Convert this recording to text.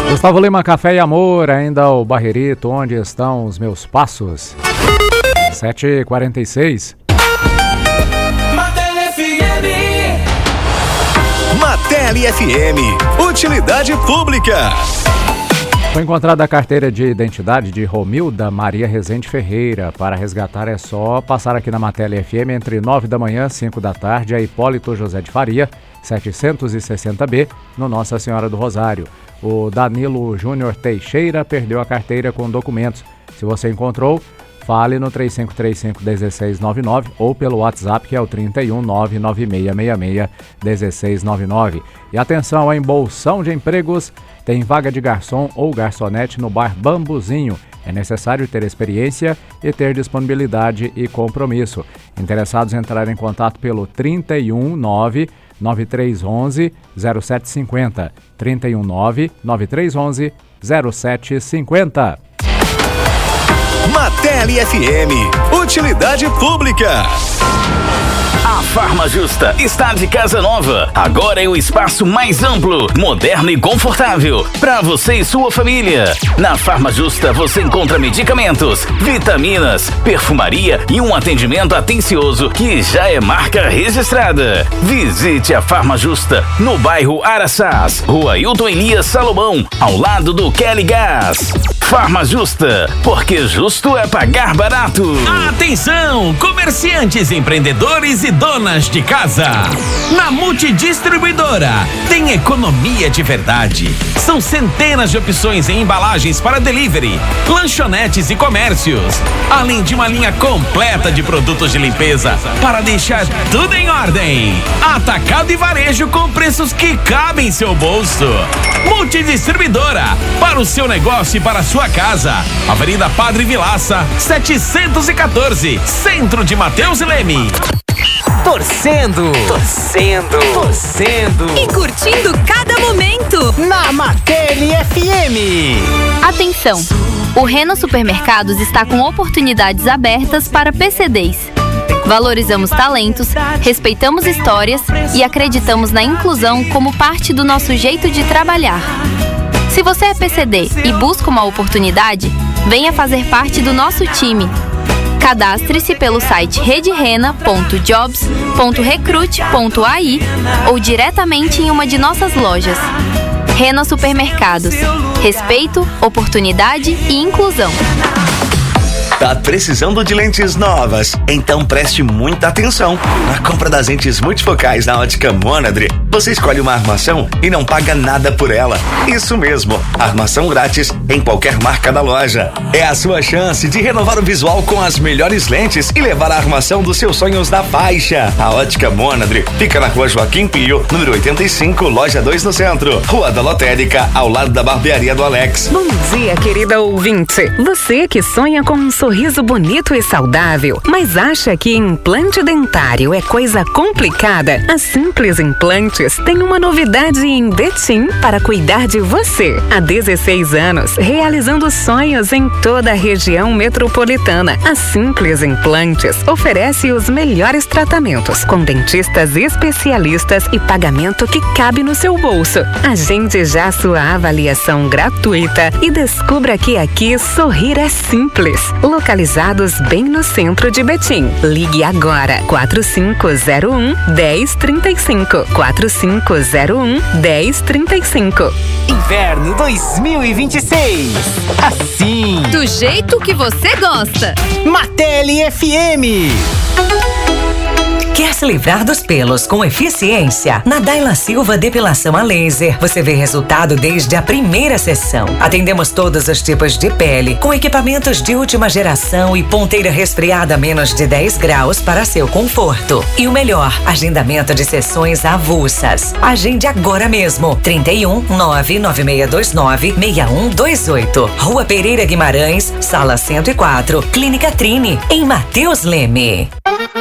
Gustavo Lima, Café e Amor, ainda o Barrerito, onde estão os meus passos? 7h46. Matele FM, utilidade pública. Foi encontrada a carteira de identidade de Romilda Maria Rezende Ferreira. Para resgatar é só passar aqui na Matele FM entre 9 da manhã e 5 da tarde, a Hipólito José de Faria, 760B, no Nossa Senhora do Rosário. O Danilo Júnior Teixeira perdeu a carteira com documentos. Se você encontrou, fale no 3535-1699 ou pelo WhatsApp, que é o 31996661699. E atenção, em Bolsão de Empregos, tem vaga de garçom ou garçonete no bar Bambuzinho. É necessário ter experiência e ter disponibilidade e compromisso. Interessados entrarem em contato pelo 319-9311-0750. 319-9311-0750. Matele FM, utilidade pública. A Farma Justa está de casa nova. Agora é o espaço mais amplo, moderno e confortável para você e sua família. Na Farma Justa você encontra medicamentos, vitaminas, perfumaria e um atendimento atencioso que já é marca registrada. Visite a Farma Justa no bairro Araçás, Rua Hilton Elias Salomão, ao lado do Kelly Gás. Farma Justa, porque justo é pagar barato. Atenção, comerciantes, empreendedores e donas de casa. Na Multidistribuidora tem economia de verdade. São centenas de opções em embalagens para delivery, lanchonetes e comércios, além de uma linha completa de produtos de limpeza para deixar tudo em ordem. Atacado e varejo com preços que cabem em seu bolso. Multidistribuidora, para o seu negócio e para a sua casa. Avenida Padre Vilaça, 714, Centro de Mateus e Leme. Torcendo E curtindo cada momento na Matele FM. Atenção! O Reno Supermercados está com oportunidades abertas para PCDs. Valorizamos talentos, respeitamos histórias e acreditamos na inclusão como parte do nosso jeito de trabalhar. Se você é PCD e busca uma oportunidade, venha fazer parte do nosso time. Cadastre-se pelo site redrena.jobs.recrute.ai ou diretamente em uma de nossas lojas. Reno Supermercados. Respeito, oportunidade e inclusão. Tá precisando de lentes novas? Então preste muita atenção. Na compra das lentes multifocais na Ótica Monadre, você escolhe uma armação e não paga nada por ela. Isso mesmo, armação grátis em qualquer marca da loja. É a sua chance de renovar o visual com as melhores lentes e levar a armação dos seus sonhos da faixa. A Ótica Monadre fica na Rua Joaquim Pio, número 85, loja 2 no centro. Rua da Lotérica, ao lado da barbearia do Alex. Bom dia, querida ouvinte. Você que sonha com um sorriso bonito e saudável, mas acha que implante dentário é coisa complicada? A Simples Implantes tem uma novidade em Betim para cuidar de você. Há 16 anos, realizando sonhos em toda a região metropolitana. A Simples Implantes oferece os melhores tratamentos, com dentistas especialistas e pagamento que cabe no seu bolso. Agende já sua avaliação gratuita e descubra que aqui sorrir é simples. Localizados bem no centro de Betim. Ligue agora, 4501-1035. 4501-1035. Inverno 2026. Assim. do jeito que você gosta. Matele FM. Quer se livrar dos pelos com eficiência? Na Daila Silva Depilação a Laser, você vê resultado desde a primeira sessão. Atendemos todos os tipos de pele, com equipamentos de última geração e ponteira resfriada a menos de 10 graus para seu conforto. E o melhor, agendamento de sessões avulsas. Agende agora mesmo. 31 99629 6128. Rua Pereira Guimarães, Sala 104, Clínica Trine, em Mateus Leme.